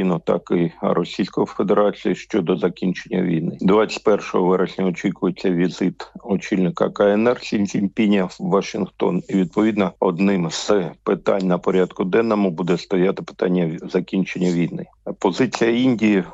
Україну, так і Російської Федерації щодо закінчення війни. 21 вересня очікується візит очільника КНР Сі Цзіньпіня в Вашингтон. І, відповідно, одним з питань на порядку денному буде стояти питання закінчення війни. Позиція Індії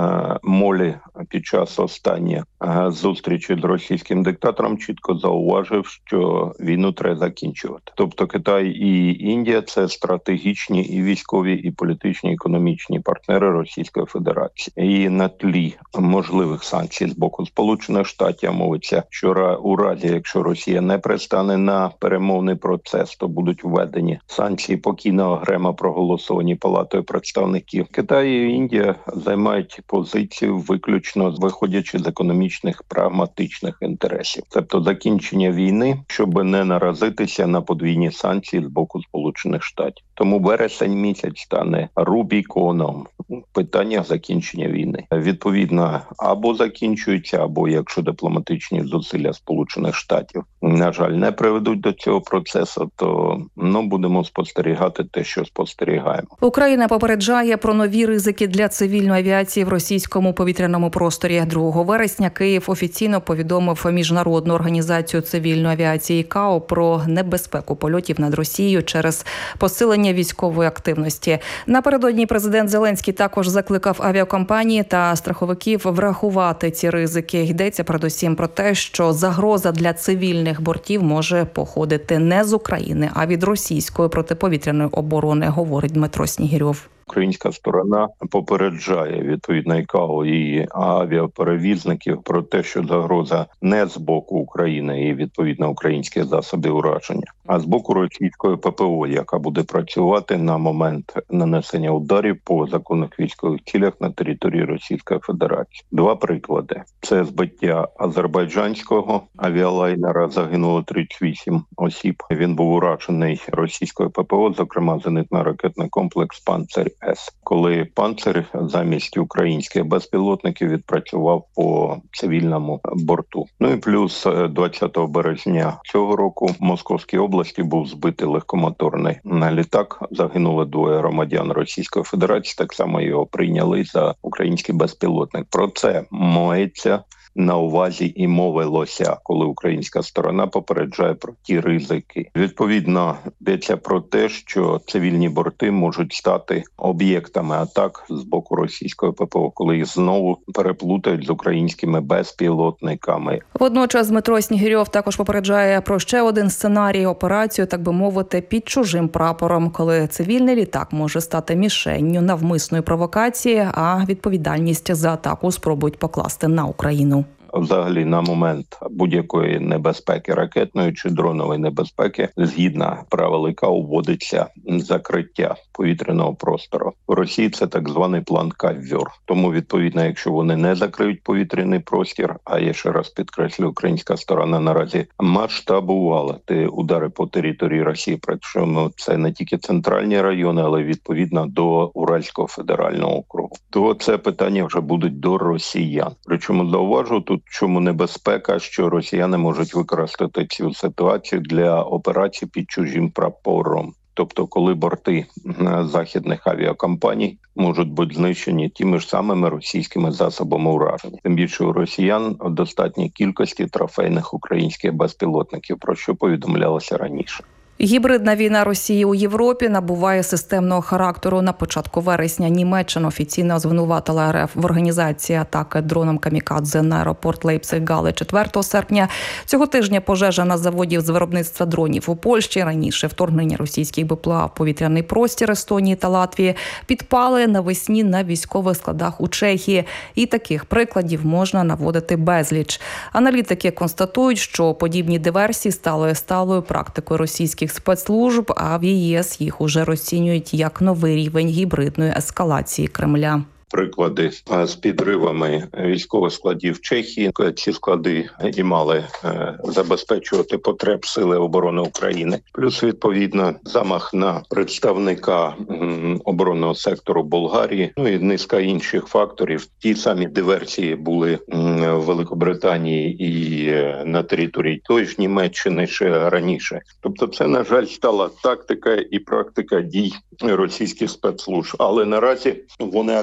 Молі під час останньої зустрічі з російським диктатором чітко зауважив, що війну треба закінчувати. Тобто Китай і Індія – це стратегічні і військові, і політичні, економічні партнери Російської Федерації. І на тлі можливих санкцій з боку Сполучених Штатів мовиться, що у разі, якщо Росія не пристане на перемовний процес, то будуть введені санкції покійного Грема, проголосовані Палатою представників. Китай і Індія займають позицію виключно виходячи з економічних прагматичних інтересів. Тобто закінчення війни, щоб не наразитися на подвійні санкції з боку Сполучених Штатів. Тому вересень місяць стане рубіконом у питаннях закінчення війни. Відповідно, або закінчується, або якщо дипломатичні зусилля Сполучених Штатів, на жаль, не приведуть до цього процесу, то будемо спостерігати те, що спостерігаємо. Україна попереджає про нові ризики для цивільної авіації в російському повітряному просторі. 2 вересня Київ офіційно повідомив Міжнародну організацію цивільної авіації ІКАО про небезпеку польотів над Росією через посилення військової активності. Напередодні президент Зеленський також закликав авіакомпанії та страховиків врахувати ці ризики. Йдеться передусім про те, що загроза для цивільних бортів може походити не з України, а від російської протиповітряної оборони, говорить Дмитро Снігирьов. Українська сторона попереджає відповідно ІКАО і авіаперевізників про те, що загроза не з боку України і відповідно українські засоби ураження, а з боку російської ППО, яка буде працювати на момент нанесення ударів по законних військових цілях на території Російської Федерації. 2 приклади. Це збиття азербайджанського авіалайнера, загинуло 38 осіб. Він був уражений російською ППО, зокрема зенитно-ракетний комплекс «Панцир-С», коли «Панцир» замість українських безпілотників відпрацював по цивільному борту. І плюс 20 березня цього року в Московській області був збитий легкомоторний літак. Загинули 2 громадян Російської Федерації, так само його прийняли за український безпілотник. Про це мовиться на увазі і мовилося, коли українська сторона попереджає про ті ризики. Відповідно, йдеться про те, що цивільні борти можуть стати об'єктами атак з боку російської ППО, коли їх знову переплутають з українськими безпілотниками. Водночас Дмитро Снігирьов також попереджає про ще один сценарій – операцію, так би мовити, під чужим прапором, коли цивільний літак може стати мішенню навмисної провокації, а відповідальність за атаку спробують покласти на Україну. Взагалі, на момент будь-якої небезпеки, ракетної чи дронової небезпеки, згідно правил ІКАО, вводиться закриття повітряного простору. В Росії це так званий план «Ковьор». Тому, відповідно, якщо вони не закриють повітряний простір, а я ще раз підкреслю, українська сторона наразі масштабувала ті удари по території Росії, причому це не тільки центральні райони, але відповідно до Уральського федерального округу, то це питання вже будуть до росіян. Причому зауважу тут, чому небезпека, що росіяни можуть використати цю ситуацію для операцій під чужим прапором. Тобто, коли борти західних авіакомпаній можуть бути знищені тими ж самими російськими засобами ураження. Тим більше у росіян в достатній кількості трофейних українських безпілотників, про що повідомлялося раніше. Гібридна війна Росії у Європі набуває системного характеру. На початку вересня Німеччина офіційно звинуватила РФ в організації атаки дроном камікадзе на аеропорт Лейпциг-Галле 4 серпня. Цього тижня пожежа на заводі з виробництва дронів у Польщі, раніше вторгнення російських БПЛА в повітряний простір Естонії та Латвії, підпали навесні на військових складах у Чехії. І таких прикладів можна наводити безліч. Аналітики констатують, що подібні диверсії стали сталою практикою російських спецслужб, а в ЄС їх уже розцінюють як новий рівень гібридної ескалації Кремля. Приклади з підривами військових складів Чехії. Ці склади і мали забезпечувати потреб Сили оборони України. Плюс, відповідно, замах на представника оборонного сектору Болгарії, і низка інших факторів. Ті самі диверсії були в Великобританії і на території тої ж Німеччини ще раніше. Тобто це, на жаль, стала тактика і практика дій російських спецслужб. Але наразі вони